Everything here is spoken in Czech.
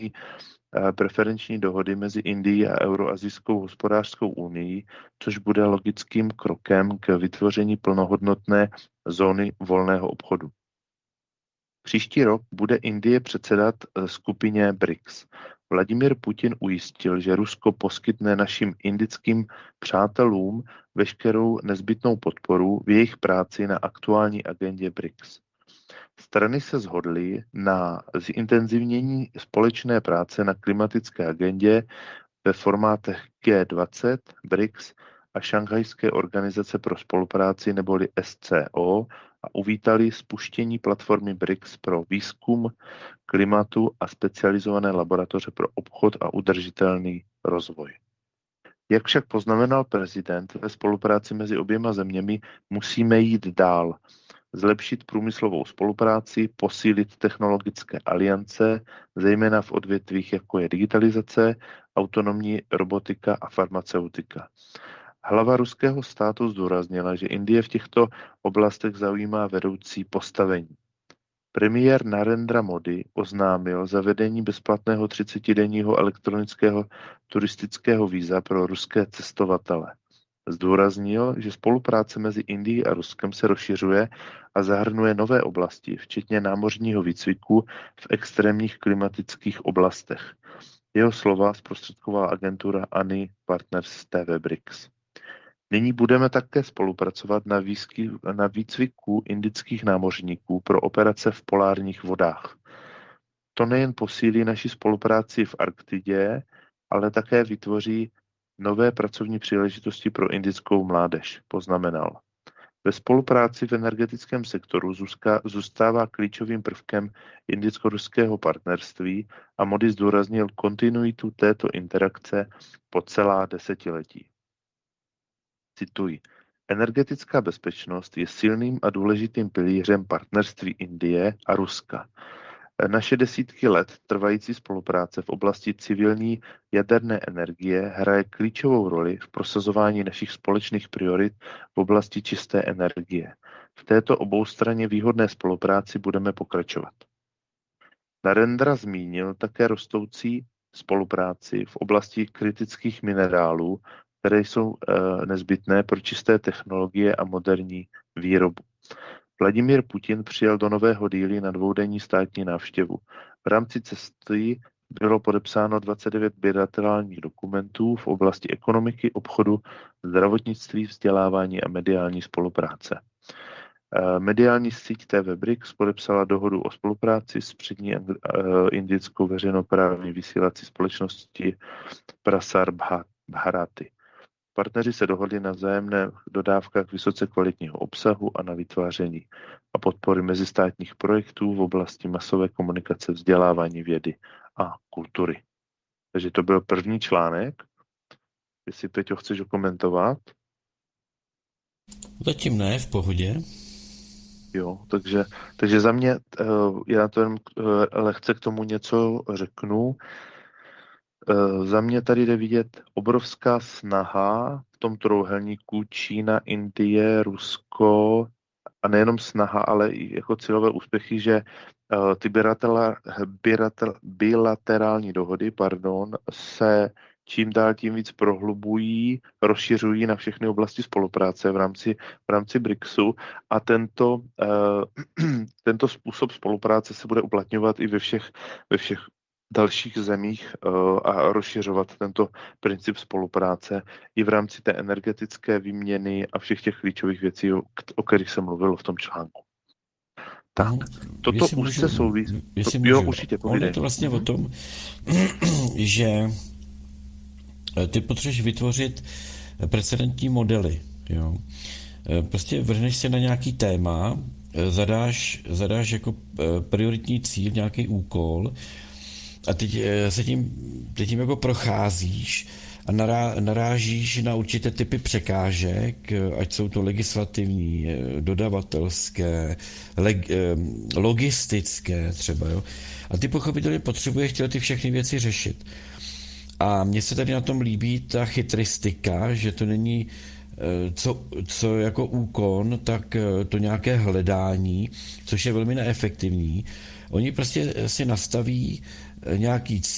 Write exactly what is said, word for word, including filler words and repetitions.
preferenční dohody mezi Indií a Euroazijskou hospodářskou unii, což bude logickým krokem k vytvoření plnohodnotné zóny volného obchodu. Příští rok bude Indie předsedat skupině B R I C S. Vladimír Putin ujistil, že Rusko poskytne našim indickým přátelům veškerou nezbytnou podporu v jejich práci na aktuální agendě B R I C S. Strany se shodly na zintenzivnění společné práce na klimatické agendě ve formátech G dvacet, B R I C S a Šanghajské organizace pro spolupráci neboli S C O a uvítali spuštění platformy B R I C S pro výzkum klimatu a specializované laboratoře pro obchod a udržitelný rozvoj. Jak však poznamenal prezident, ve spolupráci mezi oběma zeměmi musíme jít dál, zlepšit průmyslovou spolupráci, posílit technologické aliance, zejména v odvětvích jako je digitalizace, autonomní robotika a farmaceutika. Hlava ruského státu zdůraznila, že Indie v těchto oblastech zaujímá vedoucí postavení. Premiér Narendra Modi oznámil zavedení bezplatného třicetidenního elektronického turistického víza pro ruské cestovatele. Zdůraznil, že spolupráce mezi Indií a Ruskem se rozšiřuje a zahrnuje nové oblasti, včetně námořního výcviku v extrémních klimatických oblastech. Jeho slova zprostředkovala agentura A N I Partners T V B R I C S. Nyní budeme také spolupracovat na, výzky, na výcviku indických námořníků pro operace v polárních vodách. To nejen posílí naši spolupráci v Arktidě, ale také vytvoří nové pracovní příležitosti pro indickou mládež, poznamenal. Ve spolupráci v energetickém sektoru zůstává klíčovým prvkem indicko-ruského partnerství a Modi zdůraznil kontinuitu této interakce po celá desetiletí. Cituji. Energetická bezpečnost je silným a důležitým pilířem partnerství Indie a Ruska. Naše desítky let trvající spolupráce v oblasti civilní jaderné energie hraje klíčovou roli v prosazování našich společných priorit v oblasti čisté energie. V této oboustranně výhodné spolupráci budeme pokračovat. Narendra zmínil také rostoucí spolupráci v oblasti kritických minerálů, které jsou e, nezbytné pro čisté technologie a moderní výrobu. Vladimír Putin přijel do Nového Dillí na dvoudenní státní návštěvu. V rámci cesty bylo podepsáno dvacet devět bilaterálních dokumentů v oblasti ekonomiky, obchodu, zdravotnictví, vzdělávání a mediální spolupráce. Mediální síť T V B R I C S podepsala dohodu o spolupráci s přední indickou veřejnoprávní vysílací společnosti Prasar Bharati. Partneři se dohodli na vzájemných dodávkách vysoce kvalitního obsahu a na vytváření a podpory mezistátních projektů v oblasti masové komunikace, vzdělávání, vědy a kultury. Takže to byl první článek. Jestli, Peťo, chceš komentovat? Zatím ne, v pohodě. Jo, takže, takže za mě, já to jen lehce k tomu něco řeknu. Za mě tady jde vidět obrovská snaha v tom trojúhelníku Čína, Indie, Rusko a nejenom snaha, ale i jako cílové úspěchy, že ty bilaterální dohody pardon, se čím dál tím víc prohlubují, rozšiřují na všechny oblasti spolupráce v rámci, v rámci B R I C S u a tento, tento způsob spolupráce se bude uplatňovat i ve všech, ve všech dalších zemích a rozšiřovat tento princip spolupráce i v rámci té energetické výměny a všech těch klíčových věcí, o kterých jsem mluvil v tom článku. Tak, toto už se souvisí. Jo, určitě, povídej. Je to vlastně mm-hmm. o tom, že ty potřebuješ vytvořit precedentní modely. Jo. Prostě vrhneš se na nějaký téma, zadáš, zadáš jako prioritní cíl, nějaký úkol, a teď se tím, teď tím jako procházíš a nará, narážíš na určité typy překážek, ať jsou to legislativní, dodavatelské, leg, logistické třeba. Jo? A ty pochopitelně potřebuješ chtěl ty všechny věci řešit. A mně se tady na tom líbí ta chytristika, že to není co, co jako úkon, tak to nějaké hledání, což je velmi neefektivní. Oni prostě si nastaví nějaký cíl,